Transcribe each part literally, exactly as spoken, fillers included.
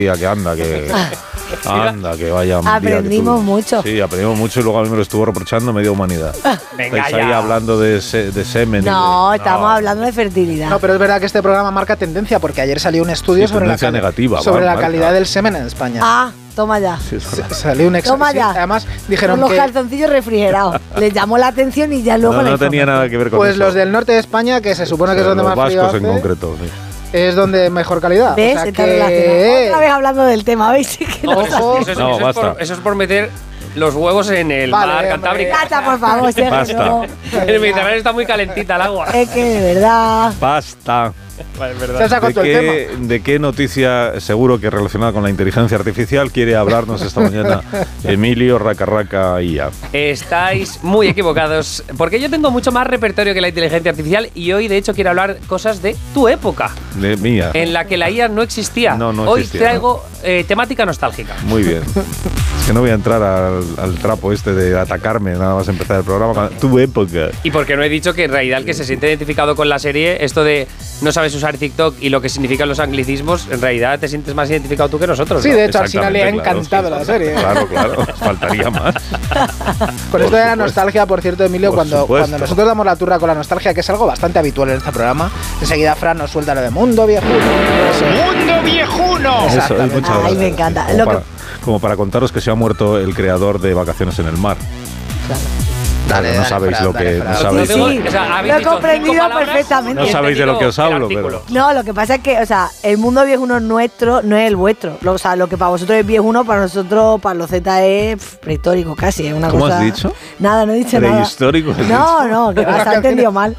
que anda, que anda, que vaya un aprendimos día que mucho. Sí, aprendimos mucho y luego a mí me lo estuvo reprochando media humanidad. Venga, Estáis ya. ahí hablando de, se, de semen. No, de, estamos no. hablando de fertilidad. No, pero es verdad que este programa marca tendencia porque ayer salió un estudio Sí, sobre la, tendencia cali- negativa, sobre va, la marca. calidad del semen en España. Ah, toma ya. Sí, es verdad. Salió un examen. Toma ya. Además, Con dijeron los que calzoncillos refrigerados. Les llamó la atención y ya luego No, la no tenía información. nada que ver con pues eso. los del norte de España, que se supone que es Los donde más frío vascos en hace, concreto. Sí. es donde mejor calidad. ¿Ves? O sea Está que- relacionado. Otra vez hablando del tema, ¿veis? Que no Ojo. sabía. Eso es, No, eso es basta. por, eso es por meter los huevos en el Vale, mar hombre. Cantábrico. Cacha, por favor, Sergio. Basta. El Mediterráneo está muy calentita el agua. Es que de verdad. Basta. Vale, es Se verdad. sacó ¿De todo el tema. qué, ¿De qué noticia, seguro que relacionada con la inteligencia artificial, quiere hablarnos esta mañana Emilio Racarraca I A? Estáis muy equivocados, porque yo tengo mucho más repertorio que la inteligencia artificial y hoy de hecho quiero hablar cosas de tu época, De mía. en la que la I A no existía. No, no hoy existía, traigo eh, temática nostálgica. Muy bien. Es que no voy a entrar al, al trapo este de atacarme nada más empezar el programa. con Tu época. Y porque no he dicho que en realidad el que se siente identificado con la serie, esto de no sabes usar TikTok y lo que significan los anglicismos, en realidad te sientes más identificado tú que nosotros. Sí, ¿no? de hecho, al final le ha Exactamente, claro, encantado sí, la serie. Claro, claro. Faltaría más. Con Por esto de la supuesto. nostalgia, por cierto, Emilio, Por cuando, supuesto. cuando nosotros damos la turra con la nostalgia, que es algo bastante habitual en este programa, enseguida Fran nos suelta lo de mundo viejuno. ¡Mundo viejuno! Eso, Exactamente. muchas Ay, gracias. me encanta. Como Lo que- para, como para contaros que se ha muerto el creador de Vacaciones en el Mar. Dale, no dale, sabéis Fran, lo dale, que. Fran. No No sabéis, tengo- Sí, o sea, habéis lo he dicho cinco comprendido palabras perfectamente. y he No sabéis de lo que os entendido el hablo, artículo. No, lo que pasa es que, o sea, el mundo viejuno nuestro no es el vuestro. Lo- o sea, lo que para vosotros es viejuno, para nosotros, para los Z es pf, prehistórico casi. Es una ¿Cómo cosa... has dicho? Nada, no he dicho nada. Prehistórico, has No, no, que vas, has entendido mal.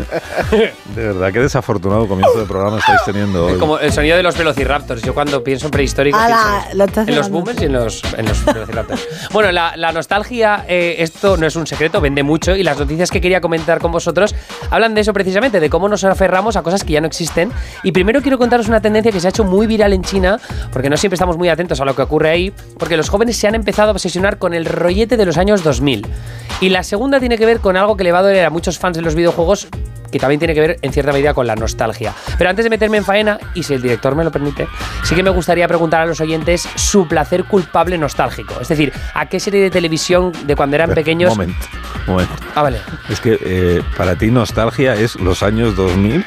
De verdad, qué desafortunado comienzo de programa estáis teniendo hoy. Como el sonido de los velociraptors. Yo cuando pienso en prehistórico Ala, pienso lo estás en los cebando. boomers y en los, en los velociraptors. Bueno, la, la nostalgia, eh, esto no es un secreto, vende mucho y las noticias que quería comentar con vosotros hablan de eso precisamente, de cómo nos aferramos a cosas que ya no existen. Y primero quiero contaros una tendencia que se ha hecho muy viral en China, porque no siempre estamos muy atentos a lo que ocurre ahí, porque los jóvenes se han empezado a obsesionar con el rollete de los años dos mil. Y la segunda tiene que ver con algo que le va a doler a muchos fans de los videojuegos, que también tiene que ver en cierta medida con la nostalgia. Pero antes de meterme en faena, y si el director me lo permite, sí que me gustaría preguntar a los oyentes su placer culpable nostálgico. Es decir, ¿a qué serie de televisión de cuando eran Espera, pequeños? Un momento, un momento. Ah, vale. Es que eh, para ti nostalgia es los años dos mil.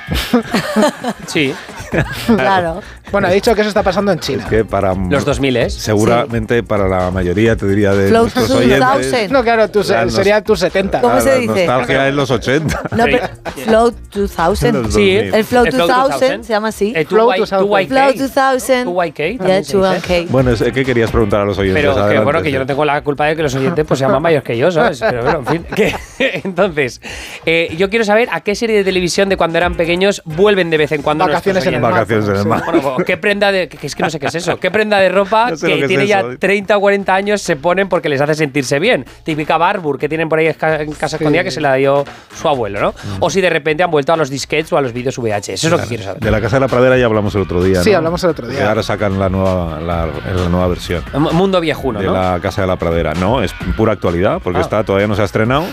Sí. Claro. Bueno, ha dicho que eso está pasando en China. Es que para Los dos mil, ¿eh? seguramente para la mayoría te diría de Flow nuestros dos oyentes. mil. No, claro, tú se- La nos- sería tus setenta. ¿Cómo la- se la dice? nostalgia es los ochenta. No, pero Flow dos mil. Los Sí, dos mil. El Flow El Flow dos dos mil mil. se llama así. Eh, Flow two Y- dos mil. two Y K. Flow dos mil. two Y K Yeah, también se two dice. Y K. Bueno, es- ¿qué querías preguntar a los oyentes? Pero que, Adelante, bueno, que sí. yo no tengo la culpa de que los oyentes pues se llaman mayores que yo, ¿sabes? Pero bueno, en fin. Que, entonces, eh, yo quiero saber a qué serie de televisión de cuando eran pequeños vuelven de vez en cuando Vacaciones nuestros en el mar. Vacaciones en el Sí. mar. Bueno, pues, ¿qué prenda de.? Que es que no sé qué es eso. ¿Qué prenda de ropa No sé lo que que es tiene eso. ya treinta o cuarenta años se ponen porque les hace sentirse bien? Típica Barbour que tienen por ahí esca- en casa Sí. escondida que se la dio su abuelo, ¿no? O si de repente han vuelto a los disquetes o a los vídeos V H S. Eso es lo que quiero saber. De la Casa de la Pradera ya hablamos el otro día, Sí, ¿no? hablamos el otro día. Que ahora sacan la nueva, la, la nueva versión M- Mundo viejuno, de ¿no? la Casa de la Pradera. No, es pura actualidad, porque Ah. está todavía no se ha estrenado.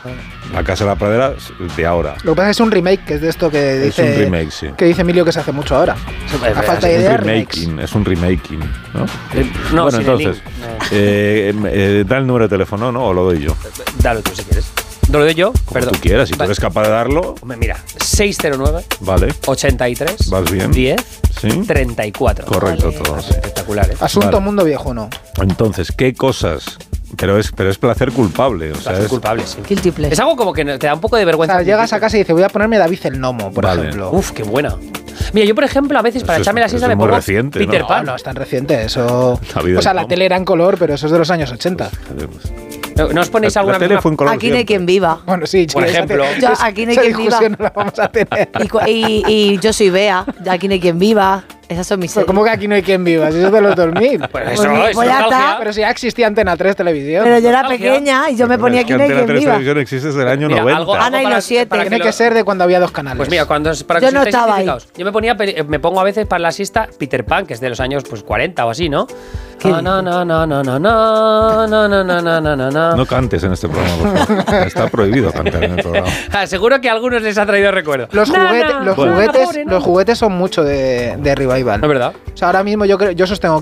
La Casa de la Pradera es de ahora. Lo que pasa es que es un remake, que es de esto que Es dice, un remake, sí. que dice Emilio que se hace mucho ahora. A falta de Es un ideas, remakes. remaking, es un remaking, ¿no? Eh, no, bueno, sin el entonces, link. No. eh, eh, da el número de teléfono, ¿no? O lo doy yo. Dalo tú si quieres. ¿Lo doy yo? Como Perdón. tú quieras, si tú Vale. eres capaz de darlo, Hombre, mira, seis cero nueve, vale. ochenta y tres, Vas bien. diez, Sí. treinta y cuatro. Correcto, Vale. todo. sí. Espectacular, ¿eh? Asunto Vale. mundo viejuno. Entonces, ¿qué cosas? Pero es, pero es placer culpable, o sea, Placer es, culpable, sí. Guilty pleasure. Es algo como que te da un poco de O vergüenza. sea, llegas a casa y dices, voy a ponerme David el Gnomo, por Vale. ejemplo. Uf, qué buena. Mira, yo por ejemplo a veces para Eso es- echarme la eso siesta es me muy pongo reciente, Peter ¿no? No, Pan. no, es tan reciente. Eso. David O sea, el la Gnomo. tele era en color, pero eso es de los años ochenta. ¿No, no os ponéis La, alguna la tele vez fue en color Aquí no hay siempre. quien viva. Bueno, sí, Por esa- ejemplo. Yo, esa- aquí no hay esa quien viva. discusión no la vamos a tener. Y, cu- y, y yo soy Bea, de Aquí no hay quien viva. Esas son mis Pero series. ¿cómo que aquí no hay quien viva? Si eso es de los dos mil. Pues Pues eso, mi- es pues ya nostalgia. está. Pero si ya existía Antena tres Televisión. Pero yo era Nostalgia. pequeña y yo me ponía Es que Aquí no hay Antena quien tres viva. Televisión existe desde el año Mira, noventa. algo- Ana algo y para- los siete. para Tiene que que lo- ser de cuando había dos canales. Pues mira, cuando para Yo que no os estéis estaba ahí. identificados. Yo me ponía pe- me pongo a veces para la siesta Peter Pan, que es de los años pues cuarenta o así, ¿no? ¿Qué Na, na, na, na, na, na, na, na, na, na, na, na, na. No cantes en este programa, por favor. Está prohibido cantar en el programa. Ah, seguro que a algunos les ha traído recuerdo. Los, Na, juguete- na, los, na, juguetes, pobre, na. los juguetes son mucho de, de revival. ¿No es verdad? O sea, ahora mismo yo creo, yo sostengo